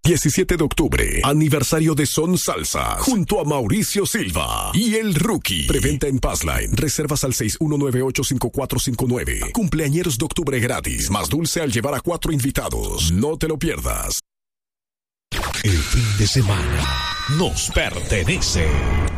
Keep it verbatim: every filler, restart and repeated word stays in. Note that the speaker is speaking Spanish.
diecisiete de octubre, aniversario de Son Salsa, junto a Mauricio Silva y El Rookie. Preventa en Passline. Reservas al seis uno nueve ocho cinco cuatro cinco nueve. Cumpleañeros de octubre gratis, más dulce al llevar a cuatro invitados. No te lo pierdas. El fin de semana nos pertenece.